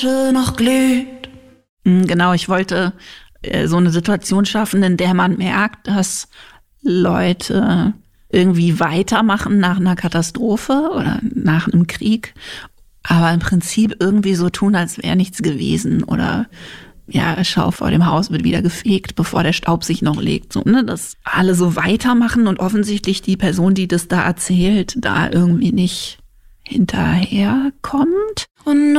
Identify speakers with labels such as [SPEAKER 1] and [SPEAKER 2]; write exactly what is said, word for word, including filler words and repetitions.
[SPEAKER 1] noch glüht. Genau, ich wollte äh, so eine Situation schaffen, in der man merkt, dass Leute irgendwie weitermachen nach einer Katastrophe oder nach einem Krieg, aber im Prinzip irgendwie so tun, als wäre nichts gewesen oder ja, schau, vor dem Haus wird wieder gefegt, bevor der Staub sich noch legt. So, ne, dass alle so weitermachen und offensichtlich die Person, die das da erzählt, da irgendwie nicht hinterherkommt. Und